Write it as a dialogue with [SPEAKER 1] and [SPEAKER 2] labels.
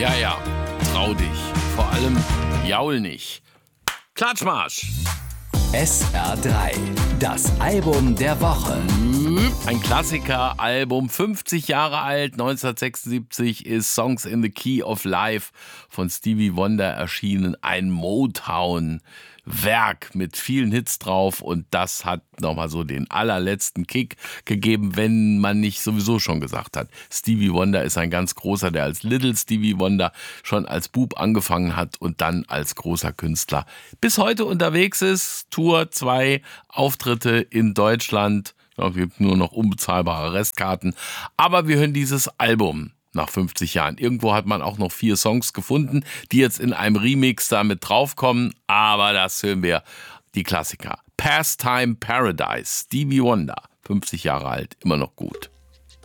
[SPEAKER 1] Ja, trau dich. Vor allem jaul nicht. Klatschmarsch!
[SPEAKER 2] SR3, das Album der Woche.
[SPEAKER 1] Ein Klassiker-Album, 50 Jahre alt, 1976 ist Songs in the Key of Life von Stevie Wonder erschienen. Ein Motown-Werk mit vielen Hits drauf und das hat nochmal so den allerletzten Kick gegeben, wenn man nicht sowieso schon gesagt hat. Stevie Wonder ist ein ganz großer, der als Little Stevie Wonder schon als Bub angefangen hat und dann als großer Künstler bis heute unterwegs ist. Tour 2, Auftritte in Deutschland. Es gibt nur noch unbezahlbare Restkarten. Aber wir hören dieses Album nach 50 Jahren. Irgendwo hat man auch noch 4 Songs gefunden, die jetzt in einem Remix da mit draufkommen. Aber das hören wir, die Klassiker. Pastime Paradise, Stevie Wonder, 50 Jahre alt, immer noch gut.